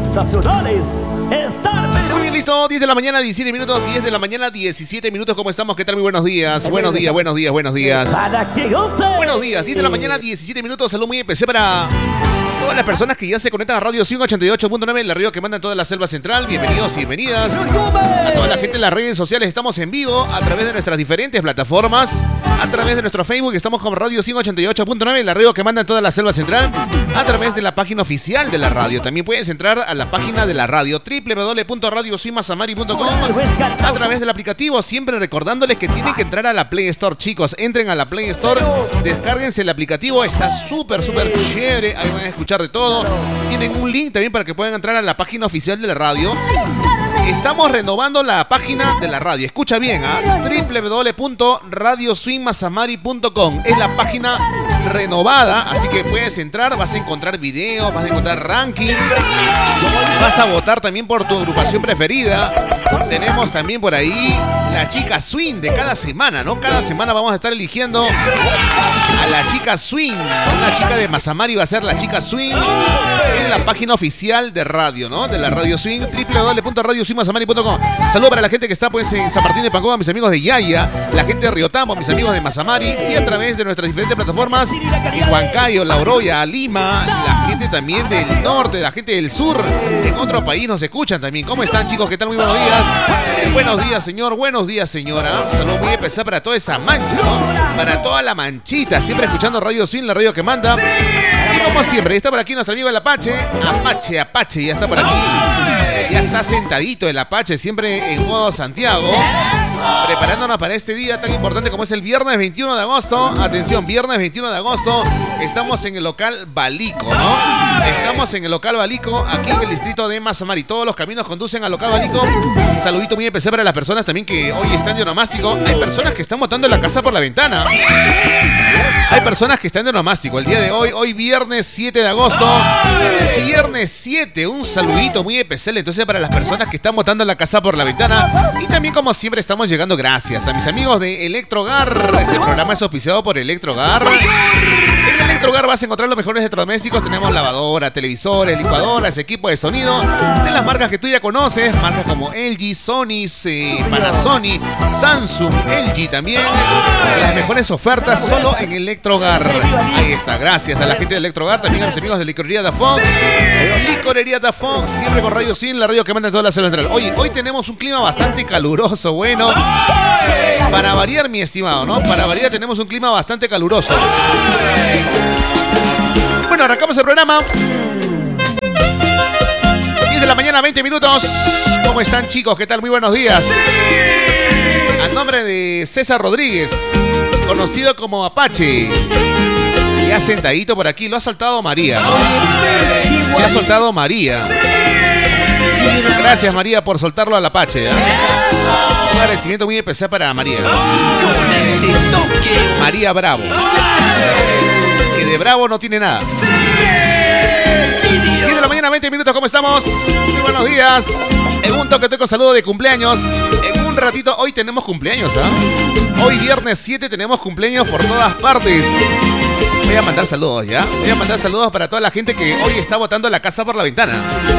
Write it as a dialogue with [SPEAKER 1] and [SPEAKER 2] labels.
[SPEAKER 1] sensacionales.
[SPEAKER 2] Muy bien, listo. 10 de la mañana, 17 minutos. 10 de la mañana, 17 minutos. ¿Cómo estamos? ¿Qué tal? Muy buenos días. Buenos días, buenos días, buenos días.
[SPEAKER 1] Para que goce.
[SPEAKER 2] Buenos días. 10 de la mañana, 17 minutos. Salud muy empecé para todas las personas que ya se conectan a Radio 188.9, la radio que manda en toda la selva central. Bienvenidos y bienvenidas. A toda la gente en las redes sociales. Estamos en vivo a través de nuestras diferentes plataformas. A través de nuestro Facebook estamos con Radio 188.9, la radio que manda en toda la selva central. A través de la página oficial de la radio. También puedes entrar a la página de la radio www.radiosuimasamari.com. A través del aplicativo, siempre recordándoles que tienen que entrar a la Play Store, chicos. Entren a la Play Store, descárguense el aplicativo, está súper chévere. Ahí van a escuchar de todo. Tienen un link también para que puedan entrar a la página oficial de la radio. Estamos renovando la página de la radio. Escucha bien, www.radiosuimasamari.com. Es la página renovada, así que puedes entrar, vas a encontrar videos, vas a encontrar ranking, vas a votar también por tu agrupación preferida. Tenemos también por ahí la chica swing de cada semana, ¿no? Cada semana vamos a estar eligiendo a la chica swing. Una chica de Masamari va a ser la chica swing en la página oficial de radio, ¿no? De la Radio Swing, www.radiosuimasamari.com. Saludos para la gente que está pues en San Martín de Pancova, mis amigos de Yaya, la gente de Riotamo, mis amigos de Masamari, y a través de nuestras diferentes plataformas en Huancayo, La Oroya, Lima, la gente también del norte, la gente del sur, en otro país nos escuchan también. ¿Cómo están, chicos? ¿Qué tal? Muy buenos días. Buenos días, señor. Buenos días, señora. Saludos muy especial para toda esa mancha, ¿no? Para toda la manchita, siempre escuchando Radio Swing, la radio que manda. Y como siempre, está por aquí nuestro amigo el Apache. Apache, ya está por aquí. Ya está sentadito el Apache, siempre en modo Santiago, preparándonos para este día tan importante como es el viernes 21 de agosto. Atención, viernes 21 de agosto, estamos en el local Balico, ¿no? Estamos en el local Balico, aquí en el distrito de Masamari. Todos los caminos conducen al local Balico. Un saludito muy especial para las personas también que hoy están de onomástico. Hay personas que están botando la casa por la ventana. Hay personas que están de onomástico el día de hoy viernes 7 de agosto. Viernes 7, un saludito muy especial entonces para las personas que están botando la casa por la ventana. Y también, como siempre, estamos llegando gracias a mis amigos de Electrogar. Este programa es auspiciado por Electrogar. En Electrogar vas a encontrar los mejores electrodomésticos. Tenemos lavadora, televisores, licuadoras, equipo de sonido de las marcas que tú ya conoces, marcas como LG, Sony, Panasonic, Samsung, LG también. Las mejores ofertas solo en Electrogar. Ahí está, gracias a la gente de Electrogar, también a los amigos de Licorería Da Fox. Licorería Da Fox, siempre con Radio Sin, la radio que manda en toda la selva central. Hoy tenemos un clima bastante caluroso, bueno. Para variar, mi estimado, ¿no? Para variar tenemos un clima bastante caluroso. Bueno, arrancamos el programa. 10 de la mañana, 20 minutos. ¿Cómo están, chicos? ¿Qué tal? Muy buenos días. A nombre de César Rodríguez, conocido como Apache. Ya sentadito por aquí, lo ha soltado María, ¿no? Le ha soltado María. Gracias, María, por soltarlo al Apache, ¿eh? Un agradecimiento muy especial para María. María Bravo. Que de bravo no tiene nada. 10 de la mañana, 20 minutos, ¿cómo estamos? Muy buenos días. En un toque con saludo de cumpleaños. En un ratito, hoy tenemos cumpleaños, ¿ah? Hoy viernes 7 tenemos cumpleaños por todas partes. Voy a mandar saludos, ¿ya? Voy a mandar saludos para toda la gente que hoy está botando la casa por la ventana.